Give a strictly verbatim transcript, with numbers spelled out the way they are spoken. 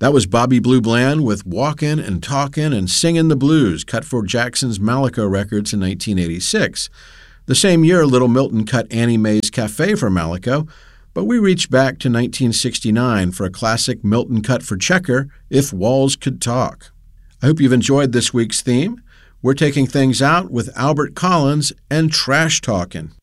That was Bobby Blue Bland with Walkin' and Talkin' and Singin' the Blues, cut for Jackson's Malaco Records in nineteen eighty-six. The same year, Little Milton cut Annie Mae's Cafe for Malaco, but we reached back to nineteen sixty-nine for a classic Milton cut for Checker, If Walls Could Talk. I hope you've enjoyed this week's theme. We're taking things out with Albert Collins and Trash Talkin'.